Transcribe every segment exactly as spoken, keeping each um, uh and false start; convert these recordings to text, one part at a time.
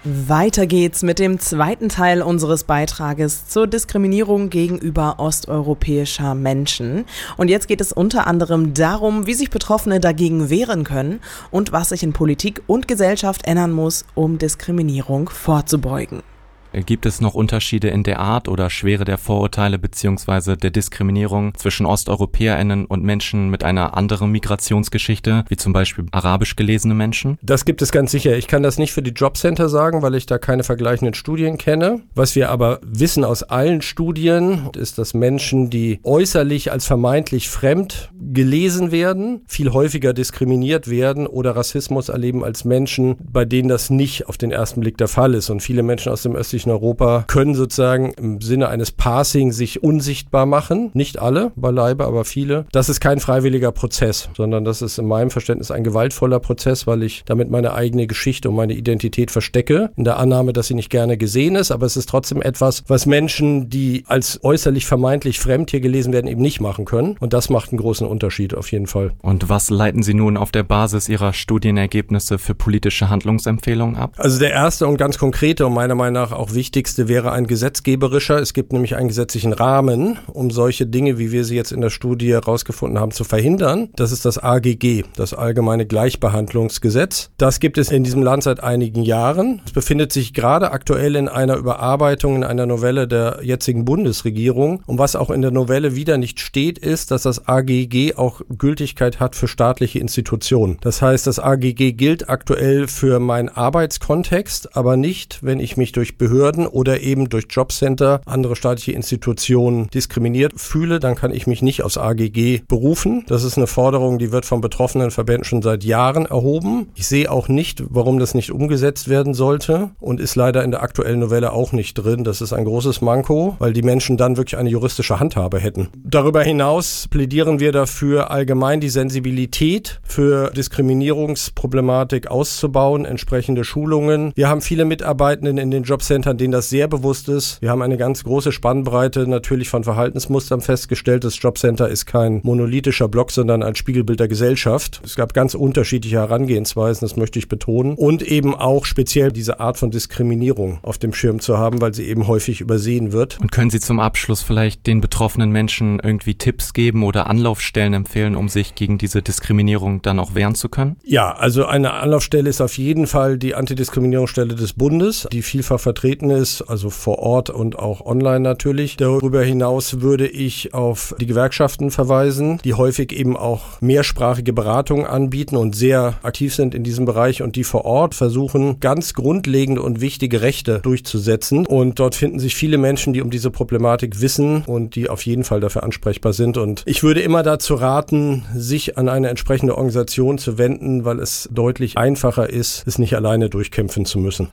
Weiter geht's mit dem zweiten Teil unseres Beitrages zur Diskriminierung gegenüber osteuropäischer Menschen. Und jetzt geht es unter anderem darum, wie sich Betroffene dagegen wehren können und was sich in Politik und Gesellschaft ändern muss, um Diskriminierung vorzubeugen. Gibt es noch Unterschiede in der Art oder Schwere der Vorurteile bzw. der Diskriminierung zwischen OsteuropäerInnen und Menschen mit einer anderen Migrationsgeschichte, wie zum Beispiel arabisch gelesene Menschen? Das gibt es ganz sicher. Ich kann das nicht für die Jobcenter sagen, weil ich da keine vergleichenden Studien kenne. Was wir aber wissen aus allen Studien, ist, dass Menschen, die äußerlich als vermeintlich fremd gelesen werden, viel häufiger diskriminiert werden oder Rassismus erleben als Menschen, bei denen das nicht auf den ersten Blick der Fall ist. Und viele Menschen aus dem östlichen Europa können sozusagen im Sinne eines Passing sich unsichtbar machen. Nicht alle, beileibe, aber viele. Das ist kein freiwilliger Prozess, sondern das ist in meinem Verständnis ein gewaltvoller Prozess, weil ich damit meine eigene Geschichte und meine Identität verstecke, in der Annahme, dass sie nicht gerne gesehen ist, aber es ist trotzdem etwas, was Menschen, die als äußerlich vermeintlich fremd hier gelesen werden, eben nicht machen können. Und das macht einen großen Unterschied auf jeden Fall. Und was leiten Sie nun auf der Basis Ihrer Studienergebnisse für politische Handlungsempfehlungen ab? Also der erste und ganz konkrete und meiner Meinung nach auch wichtigste wäre ein gesetzgeberischer. Es gibt nämlich einen gesetzlichen Rahmen, um solche Dinge, wie wir sie jetzt in der Studie herausgefunden haben, zu verhindern. Das ist das A G G, das Allgemeine Gleichbehandlungsgesetz. Das gibt es in diesem Land seit einigen Jahren. Es befindet sich gerade aktuell in einer Überarbeitung, in einer Novelle der jetzigen Bundesregierung. Und was auch in der Novelle wieder nicht steht, ist, dass das A G G auch Gültigkeit hat für staatliche Institutionen. Das heißt, das A G G gilt aktuell für meinen Arbeitskontext, aber nicht, wenn ich mich durch Behörden oder eben durch Jobcenter, andere staatliche Institutionen diskriminiert fühle, dann kann ich mich nicht aufs A G G berufen. Das ist eine Forderung, die wird von betroffenen Verbänden schon seit Jahren erhoben. Ich sehe auch nicht, warum das nicht umgesetzt werden sollte und ist leider in der aktuellen Novelle auch nicht drin. Das ist ein großes Manko, weil die Menschen dann wirklich eine juristische Handhabe hätten. Darüber hinaus plädieren wir dafür, allgemein die Sensibilität für Diskriminierungsproblematik auszubauen, entsprechende Schulungen. Wir haben viele Mitarbeitenden in den Jobcentern, denen das sehr bewusst ist. Wir haben eine ganz große Spannbreite natürlich von Verhaltensmustern festgestellt. Das Jobcenter ist kein monolithischer Block, sondern ein Spiegelbild der Gesellschaft. Es gab ganz unterschiedliche Herangehensweisen, das möchte ich betonen. Und eben auch speziell diese Art von Diskriminierung auf dem Schirm zu haben, weil sie eben häufig übersehen wird. Und können Sie zum Abschluss vielleicht den betroffenen Menschen irgendwie Tipps geben oder Anlaufstellen empfehlen, um sich gegen diese Diskriminierung dann auch wehren zu können? Ja, also eine Anlaufstelle ist auf jeden Fall die Antidiskriminierungsstelle des Bundes, die vielfach vertreten ist, also vor Ort und auch online natürlich. Darüber hinaus würde ich auf die Gewerkschaften verweisen, die häufig eben auch mehrsprachige Beratungen anbieten und sehr aktiv sind in diesem Bereich und die vor Ort versuchen, ganz grundlegende und wichtige Rechte durchzusetzen. Und dort finden sich viele Menschen, die um diese Problematik wissen und die auf jeden Fall dafür ansprechbar sind. Und ich würde immer dazu raten, sich an eine entsprechende Organisation zu wenden, weil es deutlich einfacher ist, es nicht alleine durchkämpfen zu müssen.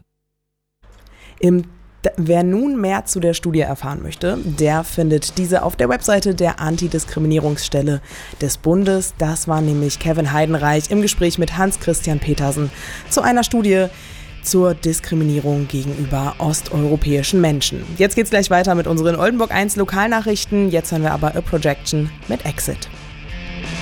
Im Wer nun mehr zu der Studie erfahren möchte, der findet diese auf der Webseite der Antidiskriminierungsstelle des Bundes. Das war nämlich Kevin Heidenreich im Gespräch mit Hans-Christian Petersen zu einer Studie zur Diskriminierung gegenüber osteuropäischen Menschen. Jetzt geht's gleich weiter mit unseren Oldenburg eins Lokalnachrichten. Jetzt hören wir aber A Projection mit Exit.